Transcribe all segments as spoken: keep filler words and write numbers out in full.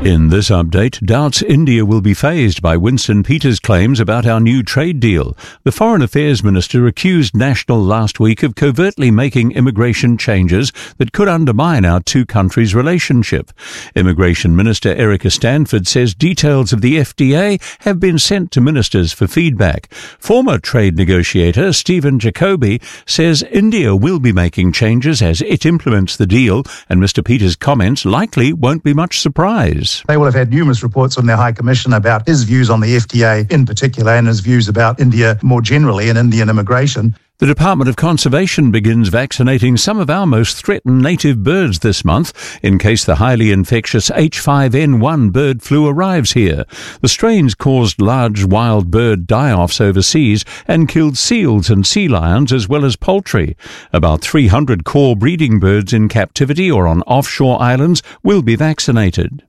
In this update, doubts India will be fazed by Winston Peters' claims about our new trade deal. The Foreign Affairs Minister accused National last week of covertly making immigration changes that could undermine our two countries' relationship. Immigration Minister Erica Stanford says details of the F D A have been sent to ministers for feedback. Former trade negotiator Stephen Jacoby says India will be making changes as it implements the deal, and Mister Peters' comments likely won't be much surprise. They will have had numerous reports from their High Commissioner about his views on the F D A in particular and his views about India more generally and Indian immigration. The Department of Conservation begins vaccinating some of our most threatened native birds this month in case the highly infectious H five N one bird flu arrives here. The strains caused large wild bird die-offs overseas and killed seals and sea lions as well as poultry. About three hundred core breeding birds in captivity or on offshore islands will be vaccinated.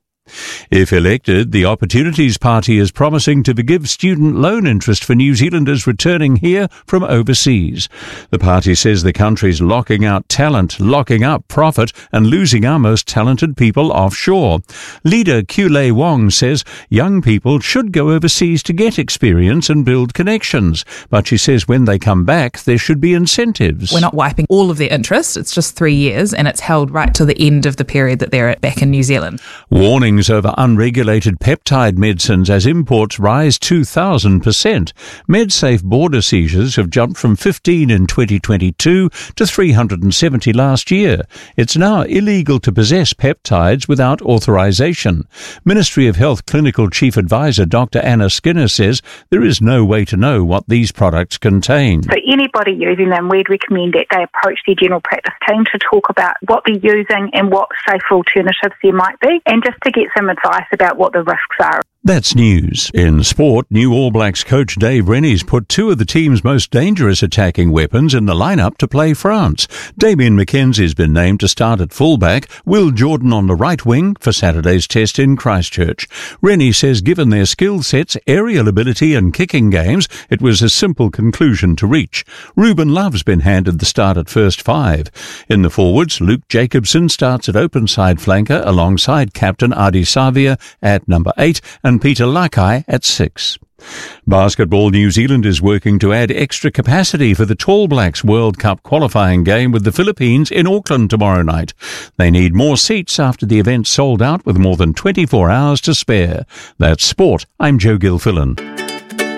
If elected, the Opportunities Party is promising to forgive student loan interest for New Zealanders returning here from overseas. The party says the country's locking out talent, locking up profit, and losing our most talented people offshore. Leader Kulei Wong says young people should go overseas to get experience and build connections, but she says when they come back, there should be incentives. We're not wiping all of their interest. It's just three years, and it's held right till the end of the period that they're back in New Zealand. Warnings over unregulated peptide medicines as imports rise two thousand percent. MedSafe border seizures have jumped from fifteen in twenty twenty-two to three hundred seventy last year. It's now illegal to possess peptides without authorization. Ministry of Health Clinical Chief Advisor Doctor Anna Skinner says there is no way to know what these products contain. So anybody using them, we'd recommend that they approach their general practice team to talk about what they're using and what safer alternatives there might be, and just to get some advice about what the risks are. That's news. In sport, new All Blacks coach Dave Rennie's put two of the team's most dangerous attacking weapons in the lineup to play France. Damien McKenzie's been named to start at fullback, Will Jordan on the right wing for Saturday's test in Christchurch. Rennie says given their skill sets, aerial ability and kicking games, it was a simple conclusion to reach. Ruben Love's been handed the start at first five. In the forwards, Luke Jacobson starts at open side flanker alongside captain Adi Savia at number eight and Peter Lakai at six. Basketball New Zealand is working to add extra capacity for the Tall Blacks World Cup qualifying game with the Philippines in Auckland tomorrow night. They need more seats after the event sold out with more than twenty-four hours to spare. That's sport. I'm Joe Gilfillan.